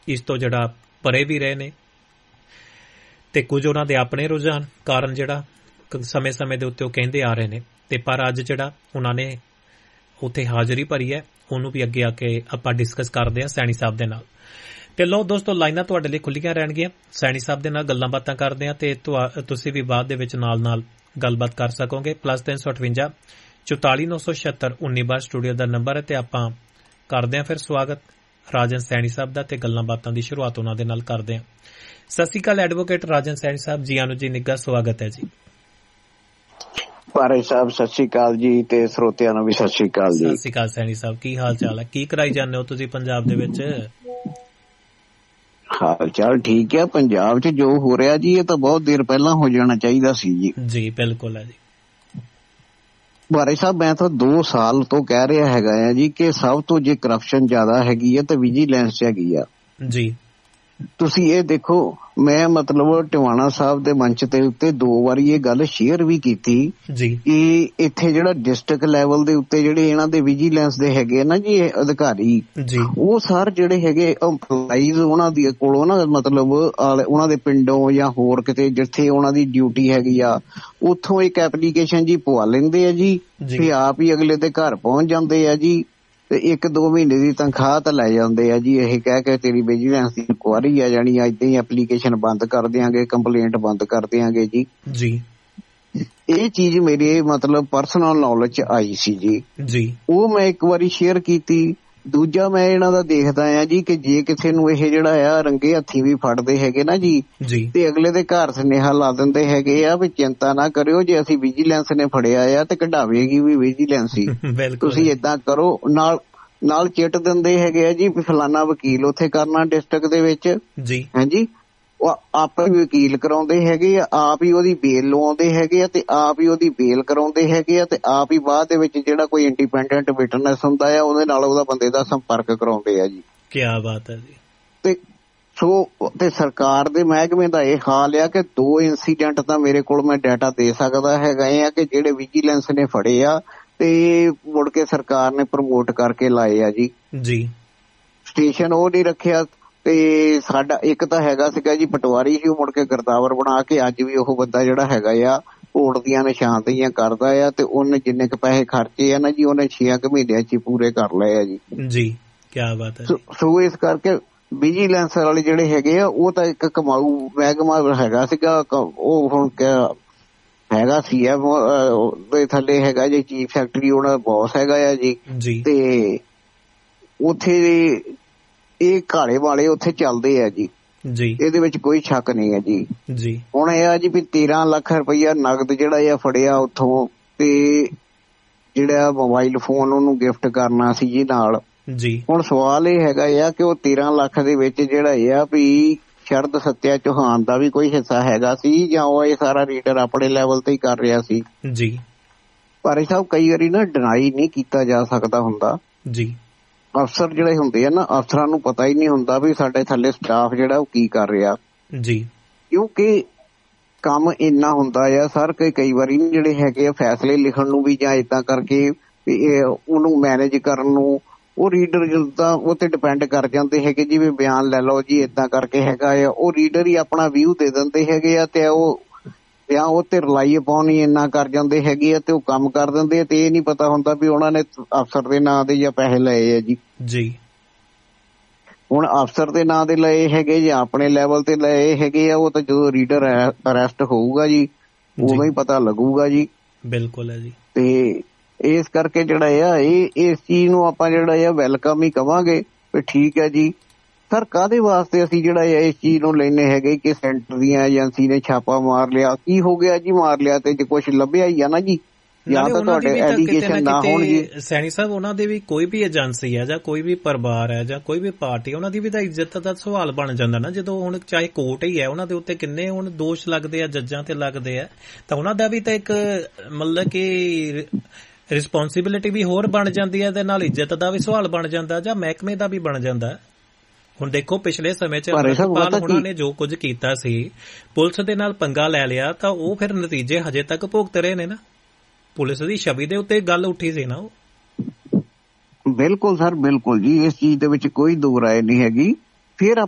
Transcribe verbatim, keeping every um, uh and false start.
ਇਸ ਤੋਂ ਜਿਹੜਾ ਪਰੇ ਵੀ ਰਹੇ ਨੇ, ਤੇ ਕੁਝ ਉਹਨਾਂ ਦੇ ਆਪਣੇ ਰੁਝਾਨ ਕਾਰਨ ਜਿਹੜਾ ਸਮੇਂ ਸਮੇਂ ਦੇ ਉੱਤੇ ਉਹ ਕਹਿੰਦੇ ਆ ਰਹੇ ਨੇ। ਤੇ ਪਰ ਅੱਜ ਜਿਹੜਾ ਉਹਨਾਂ ਨੇ ਉੱਥੇ ਹਾਜ਼ਰੀ ਭਰੀ ਹੈ, ਉਹਨੂੰ ਵੀ ਅੱਗੇ ਆ ਕੇ ਆਪਾਂ ਡਿਸਕਸ ਕਰਦੇ ਹਾਂ ਸੈਣੀ ਸਾਹਿਬ ਦੇ ਨਾਲ। ਤੇ ਲਓ ਦੋਸਤੋ, ਲਾਈਨਾਂ ਤੁਹਾਡੇ ਲਈ ਖੁੱਲੀਆਂ ਰਹਿਣਗੀਆਂ, ਸੈਣੀ ਸਾਹਿਬ ਦੇ ਨਾਲ ਗੱਲਾਂ ਬਾਤਾਂ ਕਰਦੇ ਹਾਂ ਤੇ ਤੁਸੀਂ ਵੀ ਬਾਅਦ ਦੇ ਵਿੱਚ ਨਾਲ ਨਾਲ ਗੱਲਬਾਤ ਕਰ ਸਕੋਗੇ। ਪਲੱਸ ਤਿੰਨ ਸੌ ਅਠਵੰਜਾ ਚੁਤਾਲੀ ਨੌ ਸੌ ਛਿਅੱਤਰ ਉੱਨੀ ਬਾਰ ਸਟੂਡੀਓ ਦਾ ਨੰਬਰ ਹੈ ਤੇ ਆਪਾਂ ਕਰਦੇ ਹਾਂ ਫਿਰ ਸਵਾਗਤ ਰਾਜਨ ਸੈਣੀ ਸਾਹਿਬ ਦਾ ਤੇ ਗੱਲਾਂ ਬਾਤਾਂ ਦੀ ਸ਼ੁਰੂਆਤ ਉਹਨਾਂ ਦੇ ਨਾਲ ਕਰਦੇ ਹਾਂ। ਸਤਿ ਸ਼੍ਰੀ ਅਕਾਲ ਐਡਵੋਕੇਟ ਰਾਜਨ ਸੈਣੀ ਸਾਹਿਬ, ਜੀ ਆਨੂ ਜੀ, ਨਿੱਘਾ ਸਵਾਗਤ ਹੈ ਜੀ। ਭਾਰੇ ਸਾਹਿਬ ਸਤਿ ਸ਼੍ਰੀ ਅਕਾਲ ਜੀ, ਤੇ ਸਰੋਤਿਆਂ ਨੂੰ ਵੀ ਸਤਿ ਸ਼੍ਰੀ ਅਕਾਲ ਜੀ। ਸਤਿ ਸ਼੍ਰੀ ਅਕਾਲ ਸੈਣੀ ਸਾਹਿਬ, ਕੀ ਹਾਲ ਚਾਲ ਹੈ? ਕੀ ਕਰਾਈ ਜਾਂਦੇ ਹੋ ਤੁਸੀਂ ਪੰਜਾਬ ਦੇ ਵਿੱਚ? ਹਾਲ ਚਾਲ ਠੀਕ ਹੈ। ਪੰਜਾਬ 'ਚ ਜੋ ਹੋ ਰਿਹਾ ਜੀ, ਇਹ ਤਾਂ ਬਹੁਤ ਦੇਰ ਪਹਿਲਾਂ ਹੋ ਜਾਣਾ ਚਾਹੀਦਾ ਸੀ ਜੀ। ਜੀ ਬਿਲਕੁਲ ਹੈ ਜੀ। ਭਾਰੇ ਸਾਹਿਬ, ਮੈਂ ਤਾਂ ਦੋ ਸਾਲ ਤੋਂ ਕਹਿ ਰਿਹਾ ਹੈਗਾ ਆ ਜੀ ਕਿ ਸਭ ਤੋਂ ਜੇ ਕਰਪਸ਼ਨ ਜ਼ਿਆਦਾ ਹੈਗੀ ਆ ਤਾਂ ਵਿਜੀਲੈਂਸ 'ਚ ਹੈਗੀ ਆ ਜੀ। ਤੁਸੀਂ ਇਹ ਦੇਖੋ, ਮੈਂ ਮਤਲਬ ਟਿਵਾਣਾ ਸਾਹਿਬ ਦੇ ਮੰਚ ਦੇ ਉੱਤੇ ਦੋ ਵਾਰੀ ਇਹ ਗੱਲ ਸ਼ੇਅਰ ਵੀ ਕੀਤੀ ਜੀ ਕਿ ਇੱਥੇ ਜਿਹੜਾ ਡਿਸਟ੍ਰਿਕਟ ਲੈਵਲ ਦੇ ਉੱਤੇ ਜਿਹੜੇ ਇਹਨਾਂ ਦੇ ਵਿਜੀਲੈਂਸ ਦੇ ਹੈਗੇ ਨਾ ਜੀ ਅਧਿਕਾਰੀ ਜੀ, ਉਹ ਸਰ ਜਿਹੜੇ ਹੈਗੇ ਇੰਪਲਾਈਜ਼ ਉਹਨਾਂ ਦੀ ਕੋਲੋਂ ਨਾ ਮਤਲਬ ਉਹਨਾਂ ਦੇ ਪਿੰਡੋਂ ਜਾਂ ਹੋਰ ਕਿਤੇ ਜਿੱਥੇ ਉਹਨਾਂ ਦੀ ਡਿਊਟੀ ਹੈਗੀ ਆ ਉੱਥੋਂ ਇੱਕ ਐਪਲੀਕੇਸ਼ਨ ਜੀ ਪਵਾ ਲੈਂਦੇ ਆ ਜੀ, ਫਿਰ ਆਪ ਹੀ ਅਗਲੇ ਦੇ ਘਰ ਪਹੁੰਚ ਜਾਂਦੇ ਆ ਜੀ, ਤੇ ਇੱਕ ਦੋ ਮਹੀਨੇ ਦੀ ਤਨਖਾਹ ਤਾਂ ਲੈ ਜਾਂਦੇ ਆ ਜੀ, ਇਹ ਕਹਿ ਕੇ ਤੇਰੀ ਵਿਜੀਲੈਂਸ ਦੀ ਇਨਕੁਆਇਰੀ ਆ ਜਾਣੀ, ਏਦਾਂ ਹੀ ਐਪਲੀਕੇਸ਼ਨ ਬੰਦ ਕਰ ਦਿਆਂਗੇ, ਕੰਪਲੇਂਟ ਬੰਦ ਕਰ ਦਿਆਂਗੇ ਜੀ ਜੀ। ਇਹ ਚੀਜ਼ ਮੇਰੇ ਮਤਲਬ ਪਰਸਨਲ ਨੌਲੇਜ ਚ ਆਈ ਸੀ ਜੀ ਜੀ, ਉਹ ਮੈਂ ਇੱਕ ਵਾਰੀ ਸ਼ੇਅਰ ਕੀਤੀ। ਦੂਜਾ ਮੈਂ ਇਹਨਾਂ ਦਾ ਦੇਖਦਾ ਆ ਜੀ ਕਿ ਜੇ ਕਿਸੇ ਨੂੰ ਇਹ ਜਿਹੜਾ ਆ ਰੰਗੇ ਹੱਥੀਂ ਵੀ ਫੜਦੇ ਹੈਗੇ ਨਾ ਜੀ ਤੇ ਅਗਲੇ ਦੇ ਘਰ ਸੁਨੇਹਾ ਲਾ ਦਿੰਦੇ ਹੈਗੇ ਆ ਵੀ ਚਿੰਤਾ ਨਾ ਕਰਿਓ, ਜੇ ਅਸੀਂ ਵਿਜੀਲੈਂਸ ਨੇ ਫੜਿਆ ਆ ਤੇ ਕਢਾਵੇਗੀ ਵੀ ਵਿਜੀਲੈਂਸ ਹੀ, ਤੁਸੀਂ ਏਦਾਂ ਕਰੋ। ਨਾਲ ਨਾਲ ਚਿੱਟ ਦਿੰਦੇ ਹੈਗੇ ਆ ਜੀ ਵੀ ਫਲਾਨਾ ਵਕੀਲ ਉੱਥੇ ਕਰਨਾ ਡਿਸਟ੍ਰਿਕਟ ਦੇ ਵਿੱਚ ਜੀ, ਹਾਂਜੀ ਉਹ ਆਪ ਹੀ ਵਕੀਲ ਕਰਾਉਂਦੇ ਹੈਗੇ ਆ, ਆਪ ਹੀ ਉਹਦੀ ਬੇਲ ਲਵਾਉਂਦੇ ਹੈਗੇ ਆ ਤੇ ਆਪ ਹੀ ਉਹਦੀ ਬੇਲ ਕਰਾਉਂਦੇ ਹੈਗੇ ਆ ਤੇ ਆਪ ਹੀ ਬਾਅਦ ਦੇ ਵਿੱਚ ਜਿਹੜਾ ਕੋਈ ਇੰਡੀਪੈਂਡੈਂਟ ਵਿਟਨੈਸ ਹੁੰਦਾ ਆ ਉਹਦੇ ਨਾਲ ਉਹਦਾ ਬੰਦੇ ਦਾ ਸੰਪਰਕ ਕਰਾਉਂਦੇ ਆ ਜੀ। ਕੀ ਬਾਤ ਹੈ ਜੀ। ਤੇ ਸੋ ਤੇ ਸਰਕਾਰ ਦੇ ਮਹਿਕਮੇ ਦਾ ਇਹ ਹਾਲ ਆ ਕਿ ਦੋ ਇੰਸੀਡੈਂਟ ਤਾਂ ਮੇਰੇ ਕੋਲ ਮੈਂ ਡਾਟਾ ਦੇ ਸਕਦਾ ਹੈਗਾ ਆ ਕਿ ਜਿਹੜੇ ਵਿਜੀਲੈਂਸ ਨੇ ਫੜੇ ਆ ਤੇ ਮੁੜ ਕੇ ਸਰਕਾਰ ਨੇ ਪ੍ਰਮੋਟ ਕਰਕੇ ਲਾਏ ਆ ਜੀ ਜੀ ਸਟੇਸ਼ਨ ਉਹ ਨਹੀਂ ਰੱਖਿਆ। ਤੇ ਸਾਡਾ ਇੱਕ ਤਾਂ ਹੈਗਾ ਸੀਗਾ ਜੀ ਪਟਵਾਰੀ ਸੀ, ਉਹ ਮੁੜ ਕੇ ਗਰਦਾਵਰ ਬਣਾ ਕੇ ਅੱਜ ਵੀ ਉਹ ਬੰਦਾ ਜਿਹੜਾ ਹੈਗਾ ਆ ਕੋਰਟ ਦੀਆਂ ਨਿਸ਼ਾਨਦੇਹੀਆਂ ਕਰਦਾ ਆ ਤੇ ਉਹਨੇ ਜਿੰਨੇ ਕੁ ਪੈਸੇ ਖਰਚੇ ਆ ਨਾ ਜੀ ਉਹਨੇ ਛੇ ਕੁ ਮਹੀਨਿਆਂ ਚ ਪੂਰੇ ਕਰ ਲਏ ਆ ਜੀ ਜੀ। ਕੀ ਬਾਤ ਹੈ। ਸੋ ਇਸ ਕਰਕੇ ਵਿਜੀਲੈਂਸ ਵਾਲੇ ਜਿਹੜੇ ਹੈਗੇ ਆ ਉਹ ਤਾਂ ਇੱਕ ਕਮਾਊ ਮਹਿਕਮਾ ਹੈਗਾ ਸੀਗਾ, ਉਹ ਹੁਣ ਹੈਗਾ ਸੀ ਦੇ ਥੱਲੇ ਹੈਗਾ ਜੀ ਚੀਫ ਸੈਕਟਰੀ, ਉਹਦਾ ਬੌਸ ਹੈਗਾ ਆ ਜੀ ਤੇ ਉੱਥੇ ਇਹ ਘਾੜੇ ਵਾਲੇ ਉੱਥੇ ਚੱਲਦੇ ਆ ਜੀ ਜੀ, ਇਹਦੇ ਵਿੱਚ ਕੋਈ ਸ਼ੱਕ ਨਹੀਂ ਹੈ ਜੀ ਜੀ। ਹੁਣ ਇਹ ਆ ਜੀ ਵੀ ਤੇਰਾਂ ਲੱਖ ਰੁਪਈਆ ਨਗਦ ਜਿਹੜਾ ਆ ਫੜਿਆ ਉੱਥੋਂ ਤੇ ਜਿਹੜਾ ਮੋਬਾਈਲ ਫੋਨ ਉਹਨੂੰ ਗਿਫਟ ਕਰਨਾ ਸੀ ਜੀ ਨਾਲ ਜੀ। ਹੁਣ ਸਵਾਲ ਇਹ ਹੈਗਾ ਆ ਕਿ ਉਹ ਤੇਰਾਂ ਲੱਖ ਦੇ ਵਿੱਚ ਜਿਹੜਾ ਆ ਵੀ ਸ਼ਰਦ ਸੱਤਿਆ ਚੌਹਾਨ ਦਾ ਵੀ ਕੋਈ ਹਿੱਸਾ ਹੈਗਾ ਸੀ ਜਾਂ ਉਹ ਇਹ ਸਾਰਾ ਰੀਡਰ ਆਪਣੇ ਲੈਵਲ ਤੇ ਹੀ ਕਰ ਰਿਹਾ ਸੀ ਜੀ। ਭਾਰੇ ਸਾਹਿਬ ਕਈ ਵਾਰੀ ਨਾ ਡਿਨਾਈ ਨਹੀਂ ਕੀਤਾ ਜਾ ਸਕਦਾ ਹੁੰਦਾ ਜੀ। ਅਫਸਰ ਜਿਹੜੇ ਹੁੰਦੇ ਆ ਨਾ, ਅਫਸਰਾਂ ਨੂੰ ਪਤਾ ਹੀ ਨਹੀਂ ਹੁੰਦਾ ਵੀ ਸਾਡੇ ਥੱਲੇ ਸਟਾਫ ਜਿਹੜਾ ਉਹ ਕੀ ਕਰ ਰਿਹਾ ਜੀ, ਕਿਉਂਕਿ ਕੰਮ ਇੰਨਾ ਹੁੰਦਾ ਆ ਸਰ ਕਿ ਕਈ ਵਾਰੀ ਜਿਹੜੇ ਹੈਗੇ ਆ ਫੈਸਲੇ ਲਿਖਣ ਨੂੰ ਵੀ ਜਾਂ ਏਦਾਂ ਕਰਕੇ ਉਹਨੂੰ ਮੈਨੇਜ ਕਰਨ ਨੂੰ ਉਹ ਰੀਡਰ ਜਿੱਦਾਂ ਉਹ ਤੇ ਡਿਪੈਂਡ ਕਰ ਜਾਂਦੇ ਹੈਗੇ ਜੀ ਵੀ ਬਿਆਨ ਲੈ ਲਓ ਜੀ ਏਦਾਂ ਕਰਕੇ ਹੈਗਾ ਆ, ਉਹ ਰੀਡਰ ਹੀ ਆਪਣਾ ਵਿਊ ਦੇ ਦਿੰਦੇ ਹੈਗੇ ਆ ਤੇ ਉਹ ਜਾਂ ਉਹ ਤੇ ਰਿਲਾਈ ਅਪਾਨ ਹੀ ਇੰਨਾ ਕਰ ਜਾਂਦੇ ਹੈਗੇ ਆ ਤੇ ਉਹ ਕੰਮ ਕਰ ਦਿੰਦੇ ਆ ਤੇ ਇਹ ਨੀ ਪਤਾ ਹੁੰਦਾ ਵੀ ਉਹਨਾਂ ਨੇ ਅਫਸਰ ਦੇ ਨਾਂ ਦੇ ਜਾਂ ਪੈਸੇ ਲਏ ਆ ਜੀ ਜੀ। ਹੁਣ ਅਫਸਰ ਦੇ ਨਾਂ ਦੇ ਲਏ ਹੈਗੇ ਜਾਂ ਆਪਣੇ ਲੈਵਲ ਤੇ ਲਏ ਹੈਗੇ ਆ, ਉਹ ਤਾਂ ਜਦੋਂ ਰੀਡਰ ਅਰੈਸਟ ਹੋਊਗਾ ਜੀ ਉਦੋਂ ਹੀ ਪਤਾ ਲੱਗੂਗਾ ਜੀ। ਬਿਲਕੁਲ ਹੈ ਜੀ। ਤੇ ਇਸ ਕਰਕੇ ਜਿਹੜਾ ਆ ਇਹ ਇਸ ਚੀਜ਼ ਨੂੰ ਆਪਾਂ ਜਿਹੜਾ ਆ ਵੈਲਕਮ ਹੀ ਕਵਾਂਗੇ ਵੀ ਠੀਕ ਹੈ ਜੀ। ਸਰ ਕਾਹਦੇ ਵਾਸਤੇ ਅਸੀਂ ਜਿਹੜਾ ਇਸ ਚੀਜ਼ ਨੂੰ ਲੈਣੇ ਹੈਗੇ ਕਿ ਸੈਂਟਰ ਦੀਆਂ ਏਜੰਸੀ ਨੇ ਛਾਪਾ ਮਾਰ ਲਿਆ, ਕੀ ਹੋ ਗਿਆ ਜੀ ਮਾਰ ਲਿਆ ਤੇ ਕੁਛ ਲੱਭਿਆ ਹੀ ਆ ਨਾ ਜੀ, ਜਾਂ ਤਾਂ ਤੁਹਾਡੇ ਐਲੀਗੇਸ਼ਨ ਨਾ ਹੋਣ ਜੀ। ਸੈਣੀ ਸਾਹਿਬ ਉਹਨਾਂ ਦੇ ਵੀ ਕੋਈ ਵੀ ਏਜੰਸੀ ਹੈ ਜਾਂ ਕੋਈ ਵੀ ਪਰਿਵਾਰ ਹੈ ਜਾਂ ਕੋਈ ਵੀ ਪਾਰਟੀ, ਉਹਨਾਂ ਦੀ ਵੀ ਤਾਂ ਇੱਜ਼ਤ ਦਾ ਸਵਾਲ ਬਣ ਜਾਂਦਾ ਨਾ ਜਦੋਂ ਹੁਣ ਚਾਹੇ ਕੋਰਟ ਹੀ ਹੈ ਉਹਨਾਂ ਦੇ ਉੱਤੇ ਕਿੰਨੇ ਹੁਣ ਦੋਸ਼ ਲੱਗਦੇ ਆ, ਜੱਜਾਂ ਤੇ ਲੱਗਦੇ ਆ, ਤਾਂ ਉਹਨਾਂ ਦਾ ਵੀ ਤਾਂ ਇੱਕ ਮਤਲਬ ਕਿ ਰਿਸਪੋਂਸਿਬਿਲਿਟੀ ਵੀ ਹੋਰ ਬਣ ਜਾਂਦੀ ਹੈ ਤੇ ਨਾਲ ਇੱਜ਼ਤ ਦਾ ਵੀ ਸਵਾਲ ਬਣ ਜਾਂਦਾ ਜਾਂ ਮਹਿਕਮੇ ਦਾ ਵੀ ਬਣ ਜਾਂਦਾ। ਹੁਣ ਦੇਖੋ ਪਿਛਲੇ ਸਮੇਂ ਚ ਅਮਰਿਤਪਾਲ ਉਹਨਾਂ ਨੇ ਜੋ ਕੁਝ ਕੀਤਾ ਸੀ, ਪੁਲਿਸ ਦੇ ਨਾਲ ਪੰਗਾ ਲੈ ਲਿਆ ਤਾਂ ਉਹ ਫਿਰ ਨਤੀਜੇ ਹਜੇ ਤੱਕ ਭੁਗਤ ਰਹੇ ਨੇ ਨਾ। ਪੁਲਿਸ ਦੀ ਛਵੀ ਦੇ ਉੱਤੇ ਗੱਲ ਉੱਠੀ ਸੀ ਨਾ ਉਹ। ਬਿਲਕੁਲ ਸਰ ਬਿਲਕੁਲ ਜੀ, ਇਸ ਚੀਜ਼ ਦੇ ਵਿੱਚ ਕੋਈ ਦੋ ਰਾਏ ਨਹੀਂ ਹੈਗੀ। ਫਿਰ